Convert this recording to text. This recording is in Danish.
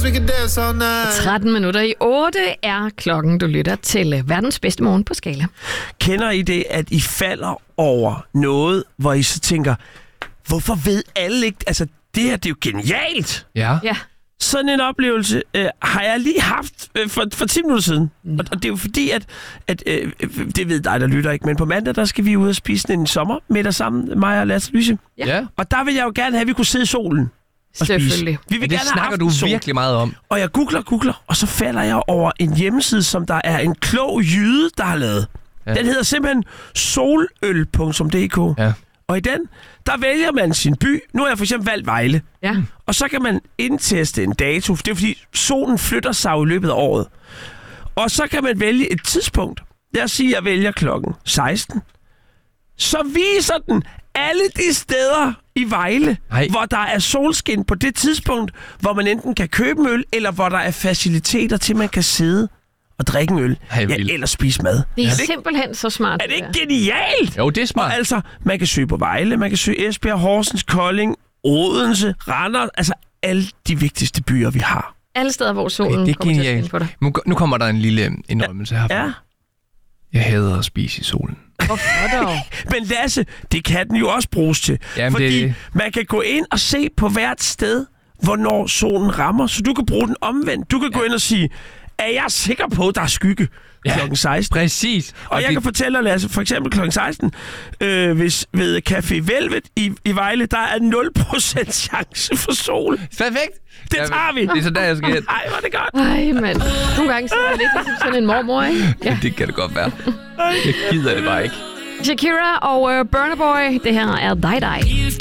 we can dance all night. 13 minutter i 8 er klokken. Du lytter til verdens bedste morgen på Skala. Kender I det, at I falder over noget, hvor I så tænker, hvorfor ved alle ikke... Altså, det her, det er jo genialt. Ja. Ja. Sådan en oplevelse har jeg lige haft for 10 minutter siden. Og det er jo fordi, at det ved dig, der lytter ikke, men på mandag, der skal vi ud og spise en sommermiddag sammen, mig og Lasse Lyse. Ja. Og der vil jeg jo gerne have, at vi kunne sidde i solen og spise. Selvfølgelig. Vi vil Det gerne have snakker du aftensol. virkelig meget om. Og jeg googler, og så falder jeg over en hjemmeside, som der er en klog jyde, der har lavet. Ja. Den hedder simpelthen soløl.dk. Ja. Og i den, der vælger man sin by. Nu har jeg for eksempel valgt Vejle. Ja. Og så kan man indteste en dato. Det er fordi, solen flytter sig i løbet af året. Og så kan man vælge et tidspunkt. Lad os sige, at jeg vælger klokken 16. Så viser den alle de steder i Vejle, hvor der er solskin på det tidspunkt, hvor man enten kan købe en øl, eller hvor der er faciliteter til, man kan sidde og drikke en øl. Eller spise mad. Det er simpelthen så smart. Er det ikke genialt? Jo, det er smart. Og altså, man kan søge på Vejle, man kan søge Esbjerg, Horsens, Kolding, Odense, Randers, altså alle de vigtigste byer, vi har. Alle steder, hvor solen det er kommer til at skinne genialt. på dig. Nu kommer der en lille indrømmelse herfra. Ja. Jeg hader at spise i solen. Hvorfor dog? Men Lasse, det kan den jo også bruges til. Jamen, fordi det... man kan gå ind og se på hvert sted, hvornår solen rammer, så du kan bruge den omvendt. Du kan gå ind og sige, er jeg sikker på, at der er skygge klokken 16? Præcis. Og jeg kan fortælle dig, Lasse, for eksempel klokken 16, hvis ved Café Velvet i Vejle, der er 0% chance for sol. Perfekt. Det tager vi. Det er så der, jeg skal hen. Ej, hvor er det godt. Ej, mand. Nogle gange så er det lidt ligesom sådan en mormor, ikke? Ja. Det kan det godt være. Jeg gider det bare ikke. Shakira og Burna Boy. Det her er Die Die.